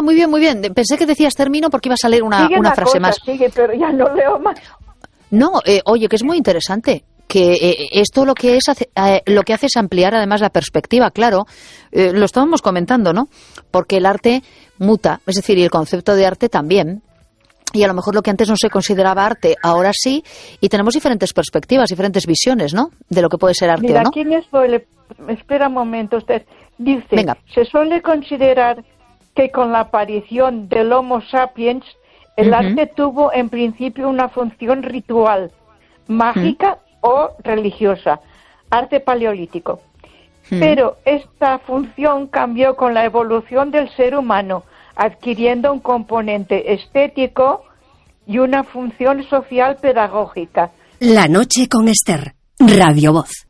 muy bien, muy bien. Pensé que decías término porque ibas a leer una frase más. Sigue, pero ya no leo más. No, oye, que es muy interesante. Que esto lo que hace es ampliar además la perspectiva, claro. Lo estábamos comentando, ¿no? Porque el arte muta, es decir, y el concepto de arte también. Y a lo mejor lo que antes no se consideraba arte, ahora sí, y tenemos diferentes perspectivas, diferentes visiones, ¿no? De lo que puede ser arte. Mira, o no. aquí espera un momento usted. Dice, Venga. se suele considerar que con la aparición del Homo sapiens, el arte tuvo en principio una función ritual, mágica o religiosa, arte paleolítico. Pero esta función cambió con la evolución del ser humano, adquiriendo un componente estético y una función social pedagógica. La noche con Esther, Radio Voz.